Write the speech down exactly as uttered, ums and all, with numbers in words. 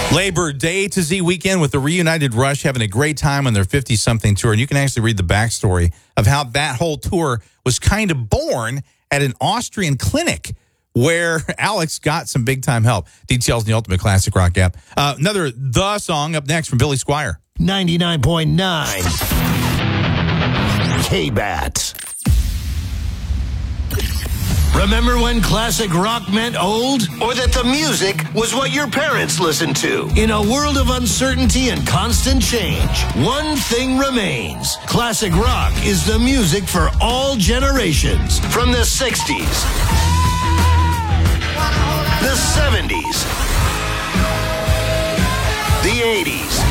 Labor Day to Z weekend with the Reunited Rush having a great time on their fifty-something tour. And you can actually read the backstory of how that whole tour was kind of born at an Austrian clinic where Alex got some big-time help. Details in the Ultimate Classic Rock app. Uh, another The Song up next from Billy Squier. ninety-nine point nine K-Bat. Remember when classic rock meant old? Or that the music was what your parents listened to? In a world of uncertainty and constant change, one thing remains. Classic rock is the music for all generations. From the sixties, the seventies, the eighties,